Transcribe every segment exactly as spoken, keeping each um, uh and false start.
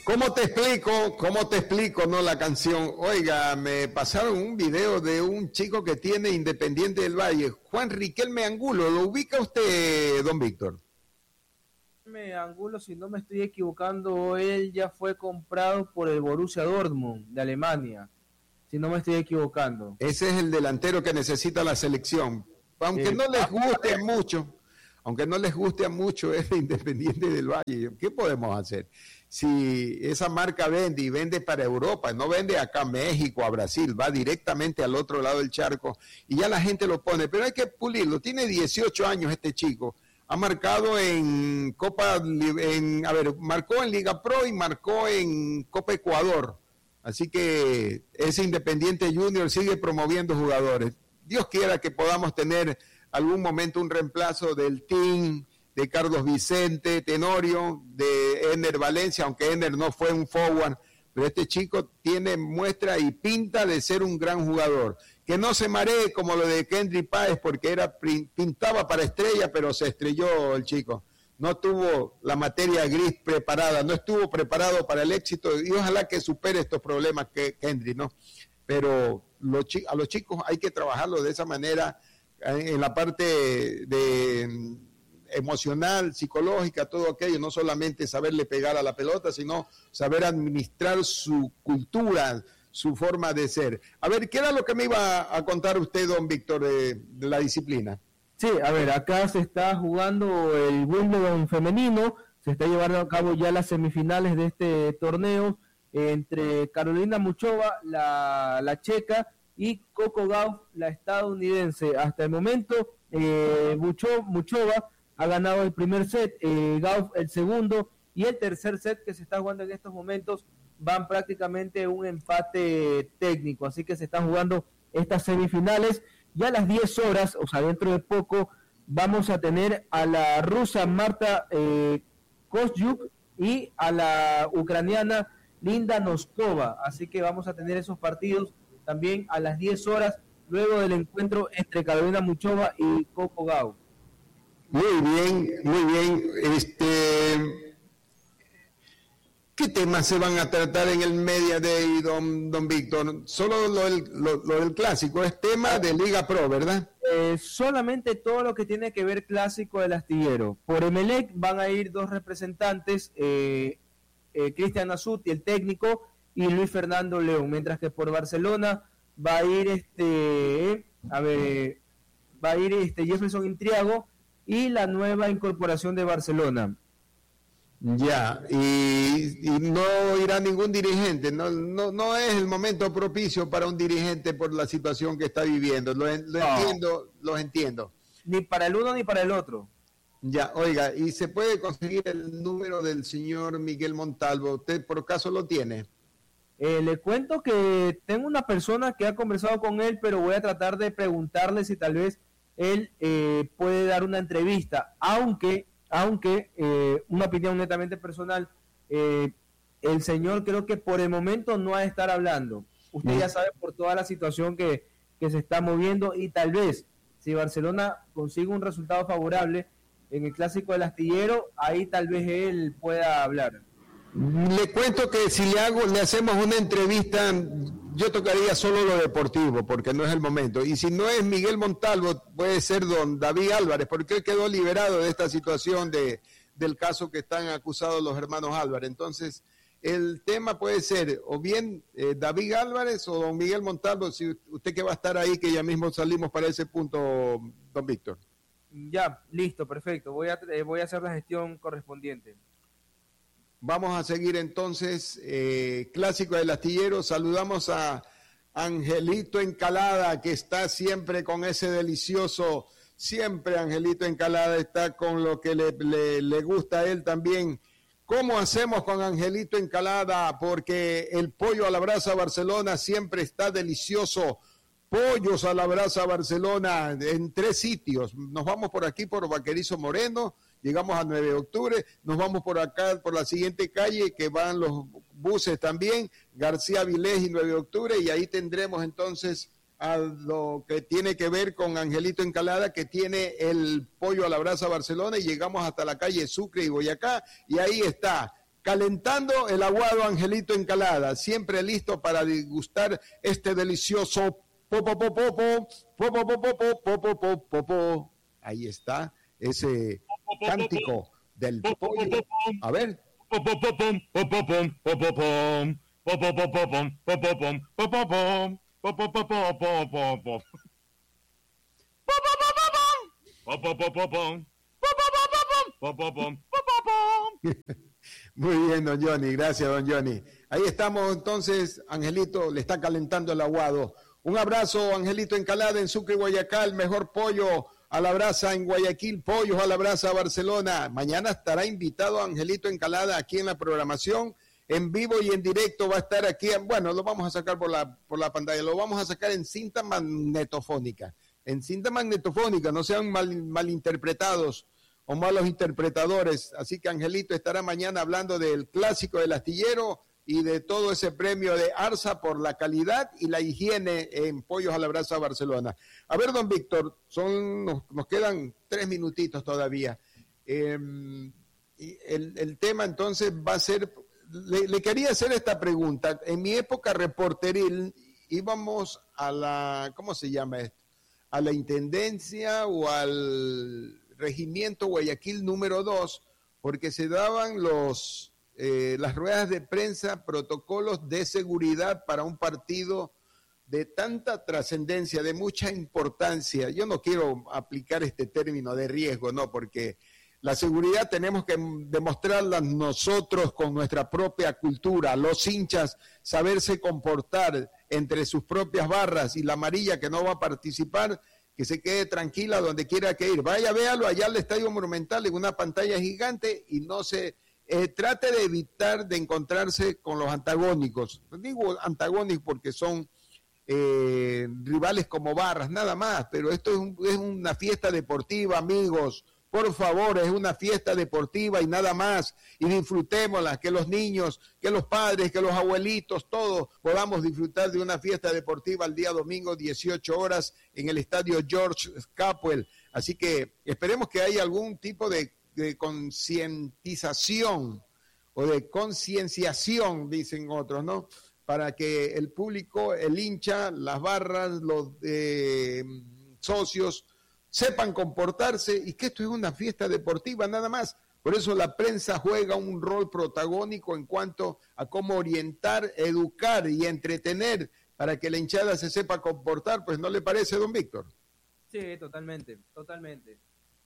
¿Cómo te explico? ¿Cómo te explico, no, la canción? Oiga, me pasaron un video de un chico que tiene Independiente del Valle, Juan Riquelme Angulo. ¿Lo ubica usted, don Víctor? Angulo, si no me estoy equivocando, él ya fue comprado por el Borussia Dortmund de Alemania, si no me estoy equivocando. Ese es el delantero que necesita la selección. Aunque eh, no les guste mucho, aunque no les guste mucho es Independiente del Valle, ¿qué podemos hacer? Si esa marca vende y vende para Europa, no vende acá a México, a Brasil, va directamente al otro lado del charco y ya la gente lo pone, pero hay que pulirlo. Tiene dieciocho años este chico, ha marcado en Copa, en, a ver, marcó en Liga Pro y marcó en Copa Ecuador, así que ese Independiente Junior sigue promoviendo jugadores. Dios quiera que podamos tener algún momento un reemplazo del team, de Carlos Vicente, Tenorio, de Ener Valencia, aunque Ener no fue un forward, pero este chico tiene muestra y pinta de ser un gran jugador. Que no se maree como lo de Kendry Páez, porque era pintaba para estrella, pero se estrelló el chico. No tuvo la materia gris preparada, no estuvo preparado para el éxito, y ojalá que supere estos problemas que Kendry, ¿no? Pero los, a los chicos hay que trabajarlo de esa manera, en la parte de emocional, psicológica, todo aquello, no solamente saberle pegar a la pelota, sino saber administrar su cultura, su forma de ser. A ver, ¿qué era lo que me iba a contar usted, don Víctor, de, de la disciplina? Sí, a ver, acá se está jugando el Wimbledon femenino, se está llevando a cabo ya las semifinales de este torneo entre Carolina Muchova, la, la checa, y Coco Gauff, la estadounidense. Hasta el momento, eh, Mucho, Muchova ha ganado el primer set, eh, Gauff el segundo, y el tercer set que se está jugando en estos momentos van prácticamente un empate técnico, así que se están jugando estas semifinales. Ya a las diez horas, o sea, dentro de poco, vamos a tener a la rusa Marta eh, Kostyuk y a la ucraniana Linda Noskova, así que vamos a tener esos partidos también a las diez horas, luego del encuentro entre Carolina Muchova y Coco Gauff. Muy bien, muy bien. Este, ¿qué temas se van a tratar en el Media Day, don, don Víctor? Solo lo del, lo, lo del clásico, es tema de Liga Pro, ¿verdad? Eh, solamente todo lo que tiene que ver clásico del astillero. Por Emelec van a ir dos representantes, eh, eh, Cristian Azuti, el técnico, y Luis Fernando León, mientras que por Barcelona va a ir este, a ver, va a ir este Jefferson Intriago y la nueva incorporación de Barcelona. Ya, y, y no irá ningún dirigente, no, no, no es el momento propicio para un dirigente por la situación que está viviendo, lo, lo no. entiendo, los entiendo. Ni para el uno ni para el otro. Ya, oiga, ¿y se puede conseguir el número del señor Miguel Montalvo? ¿Usted por acaso lo tiene? Eh, le cuento que tengo una persona que ha conversado con él, pero voy a tratar de preguntarle si tal vez él eh, puede dar una entrevista, aunque, aunque eh, una opinión netamente personal, eh, el señor creo que por el momento no ha de estar hablando. Usted sí. ya sabe por toda la situación que, que se está moviendo, y tal vez si Barcelona consigue un resultado favorable en el Clásico del Astillero, ahí tal vez él pueda hablar. Le cuento que si le hago, le hacemos una entrevista, yo tocaría solo lo deportivo, porque no es el momento. Y si no es Miguel Montalvo, puede ser don David Álvarez, porque él quedó liberado de esta situación de, del caso que están acusados los hermanos Álvarez. Entonces, el tema puede ser o bien eh, David Álvarez o don Miguel Montalvo, si usted que va a estar ahí, que ya mismo salimos para ese punto, don Víctor. Ya, listo, perfecto. Voy a, eh, voy a hacer la gestión correspondiente. Vamos a seguir entonces, eh, Clásico del Astillero. Saludamos a Angelito Encalada, que está siempre con ese delicioso, siempre Angelito Encalada está con lo que le, le, le gusta a él también. ¿Cómo hacemos con Angelito Encalada? Porque el pollo a la brasa Barcelona siempre está delicioso. Pollos a la brasa Barcelona en tres sitios. Nos vamos por aquí por Vaquerizo Moreno, llegamos a nueve de octubre, nos vamos por acá, por la siguiente calle, que van los buses también, García Vilés y nueve de octubre, y ahí tendremos entonces a lo que tiene que ver con Angelito Encalada, que tiene el pollo a la brasa Barcelona, y llegamos hasta la calle Sucre y Boyacá, y ahí está calentando el aguado Angelito Encalada, siempre listo para degustar este delicioso popo popo popo popo popo popo popo popo. Ahí está ese cántico del pollo. A ver. Muy bien, don Johnny, gracias, don Johnny. Ahí estamos entonces, Angelito le está calentando el aguado. Un abrazo, Angelito Encalada en Sucre, Guayacal, mejor pollo a la brasa en Guayaquil, pollos a la brasa Barcelona. Mañana estará invitado Angelito Encalada aquí en la programación, en vivo y en directo va a estar aquí. Bueno, lo vamos a sacar por la, por la pantalla, lo vamos a sacar en cinta magnetofónica. En cinta magnetofónica, no sean mal, malinterpretados o malos interpretadores. Así que Angelito estará mañana hablando del clásico del astillero y de todo ese premio de Arsa por la calidad y la higiene en Pollos a la Brasa Barcelona. A ver, don Víctor, son, nos, nos quedan tres minutitos todavía. Eh, el, el tema entonces va a ser, le, le quería hacer esta pregunta. En mi época reporteril íbamos a la, ¿cómo se llama esto? A la intendencia o al regimiento Guayaquil número dos, porque se daban los eh, las ruedas de prensa, protocolos de seguridad para un partido de tanta trascendencia, de mucha importancia. Yo no quiero aplicar este término de riesgo, no, porque la seguridad tenemos que demostrarla nosotros con nuestra propia cultura, los hinchas saberse comportar entre sus propias barras, y la amarilla que no va a participar, que se quede tranquila donde quiera que ir. Vaya, véalo allá al Estadio Monumental en una pantalla gigante y no se eh, trate de evitar de encontrarse con los antagónicos. Digo antagónicos porque son eh, rivales como barras, nada más, pero esto es, un, es una fiesta deportiva, amigos. Por favor, es una fiesta deportiva y nada más, y disfrutémosla, que los niños, que los padres, que los abuelitos, todos podamos disfrutar de una fiesta deportiva el día domingo, dieciocho horas, en el estadio George Capwell. Así que esperemos que haya algún tipo de, de concientización o de concienciación, dicen otros, ¿no? Para que el público, el hincha, las barras, los eh, socios, sepan comportarse y que esto es una fiesta deportiva nada más. Por eso la prensa juega un rol protagónico en cuanto a cómo orientar, educar y entretener para que la hinchada se sepa comportar. Pues, ¿no le parece, don Víctor? Sí, totalmente, totalmente.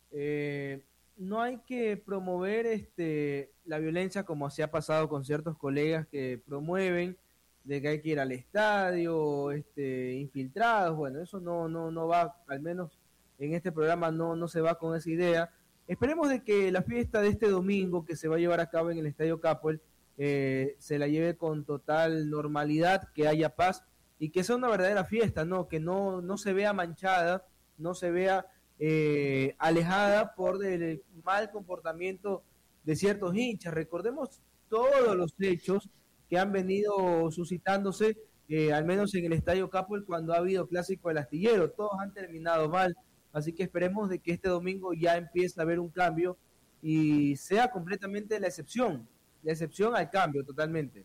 Eh, no hay que promover este, la violencia como se ha pasado con ciertos colegas que promueven de que hay que ir al estadio, este, infiltrados. Bueno, eso no, no, no va, al menos en este programa no, no se va con esa idea. Esperemos de que la fiesta de este domingo que se va a llevar a cabo en el Estadio Capwell eh, se la lleve con total normalidad, que haya paz y que sea una verdadera fiesta, ¿no? Que no, no se vea manchada, no se vea eh, alejada por el mal comportamiento de ciertos hinchas. Recordemos todos los hechos que han venido suscitándose, eh, al menos en el Estadio Capwell, cuando ha habido clásico del astillero. Todos han terminado mal. Así que esperemos de que este domingo ya empiece a haber un cambio y sea completamente la excepción, la excepción al cambio totalmente.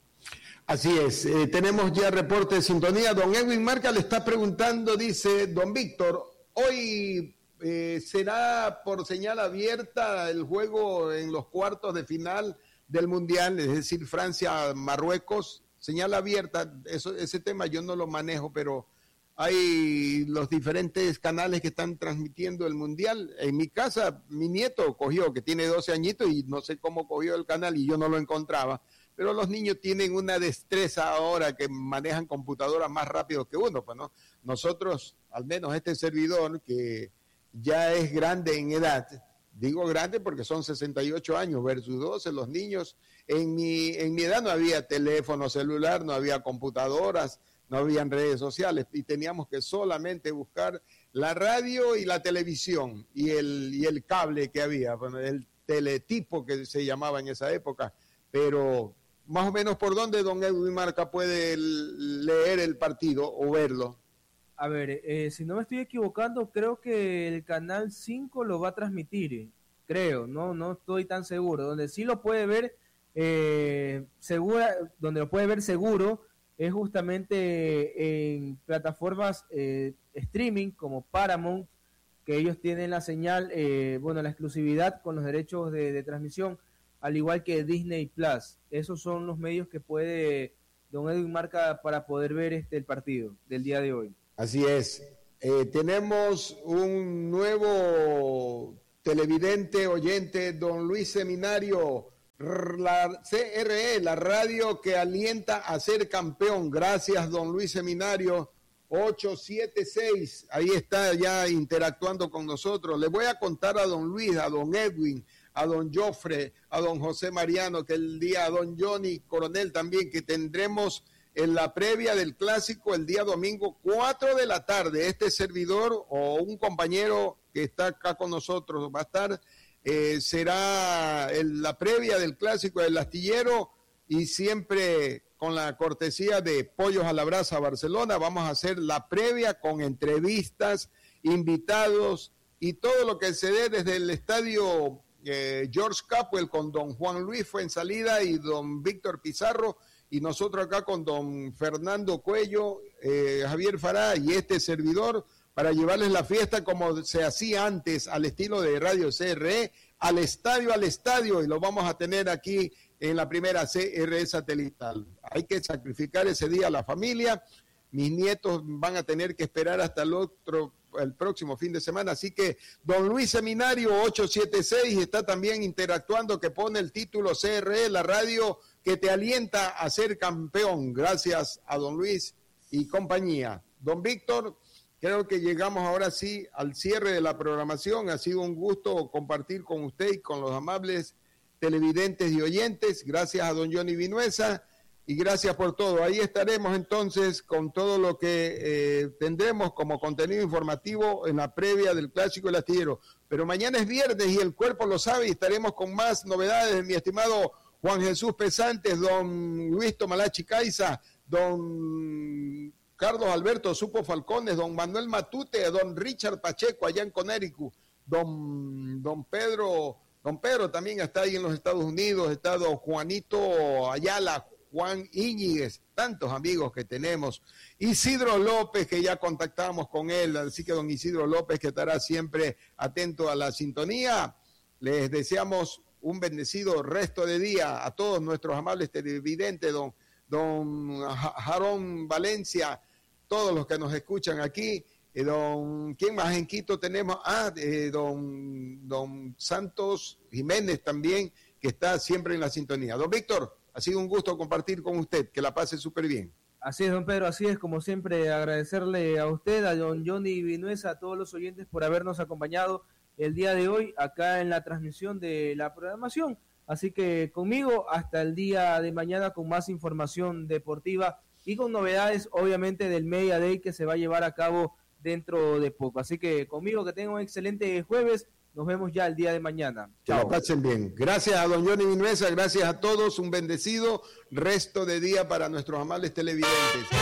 Así es, eh, tenemos ya reporte de sintonía. Don Edwin Marca le está preguntando, dice, don Víctor, hoy eh, será por señal abierta el juego en los cuartos de final del Mundial, es decir, Francia-Marruecos, señal abierta, eso, ese tema yo no lo manejo, pero hay los diferentes canales que están transmitiendo el Mundial. En mi casa, mi nieto cogió, que tiene doce añitos, y no sé cómo cogió el canal y yo no lo encontraba. Pero los niños tienen una destreza ahora que manejan computadoras más rápido que uno, pues, ¿no? Nosotros, al menos este servidor, que ya es grande en edad, digo grande porque son sesenta y ocho años versus doce, los niños, en mi, en mi edad no había teléfono celular, no había computadoras, no habían redes sociales y teníamos que solamente buscar la radio y la televisión y el, y el cable que había, bueno, el teletipo que se llamaba en esa época, pero más o menos por dónde don Edwin Marca puede leer el partido o verlo. A ver, eh, si no me estoy equivocando, creo que el Canal cinco lo va a transmitir, creo, no, no estoy tan seguro. Donde sí lo puede ver eh, segura, donde lo puede ver seguro, es justamente en plataformas eh, streaming como Paramount, que ellos tienen la señal, eh, bueno, la exclusividad con los derechos de, de transmisión, al igual que Disney Plus. Esos son los medios que puede don Edwin Marca para poder ver este el partido del día de hoy. Así es. Eh, tenemos un nuevo televidente, oyente, don Luis Seminario, la C R E, la radio que alienta a ser campeón. Gracias, don Luis Seminario. ocho siete seis, ahí está ya interactuando con nosotros. Le voy a contar a don Luis, a don Edwin, a don Jofre, a don José Mariano, que el día, a don Johnny Coronel también, que tendremos en la previa del clásico el día domingo, cuatro de la tarde. Este servidor o un compañero que está acá con nosotros va a estar, eh, será en la previa del clásico del Astillero, y siempre con la cortesía de Pollos a la Brasa Barcelona, vamos a hacer la previa con entrevistas, invitados y todo lo que se dé desde el estadio eh, George Capwell con don Juan Luis Fuensalida y don Víctor Pizarro, y nosotros acá con don Fernando Cuello, eh, Javier Fará y este servidor, para llevarles la fiesta como se hacía antes, al estilo de Radio C R E, al estadio, al estadio, y lo vamos a tener aquí en la primera C R E satelital. Hay que sacrificar ese día a la familia. Mis nietos van a tener que esperar hasta el otro, el próximo fin de semana. Así que don Luis Seminario ocho siete seis está también interactuando, que pone el título C R E, la radio que te alienta a ser campeón. Gracias a don Luis y compañía. Don Víctor, creo que llegamos ahora sí al cierre de la programación. Ha sido un gusto compartir con usted y con los amables televidentes y oyentes. Gracias a don Johnny Vinuesa y gracias por todo. Ahí estaremos entonces con todo lo que eh, tendremos como contenido informativo en la previa del Clásico del Astillero. Pero mañana es viernes y el cuerpo lo sabe, y estaremos con más novedades. Mi estimado Juan Jesús Pesantes, don Luis Tomalachi Caiza, don Carlos Alberto Supo Falcones, don Manuel Matute, don Richard Pacheco allá en Connecticut, don, don Pedro... Don Pedro también está ahí en los Estados Unidos, está don Juanito Ayala, Juan Íñiguez, tantos amigos que tenemos. Isidro López, que ya contactamos con él, así que don Isidro López, que estará siempre atento a la sintonía. Les deseamos un bendecido resto de día a todos nuestros amables televidentes, don, don Jarón Valencia, todos los que nos escuchan aquí. Eh, don, ¿quién más en Quito tenemos? Ah, eh, don, don Santos Jiménez también, que está siempre en la sintonía. Don Víctor, ha sido un gusto compartir con usted, que la pase súper bien. Así es, don Pedro, así es, como siempre, agradecerle a usted, a don Johnny Vinuesa, a todos los oyentes por habernos acompañado el día de hoy acá en la transmisión de la programación. Así que conmigo hasta el día de mañana con más información deportiva y con novedades, obviamente, del Media Day que se va a llevar a cabo dentro de poco. Así que conmigo que tengan un excelente jueves. Nos vemos ya el día de mañana. Que la pasen bien. Gracias a don Johnny Vinuesa, gracias a todos. Un bendecido resto de día para nuestros amables televidentes.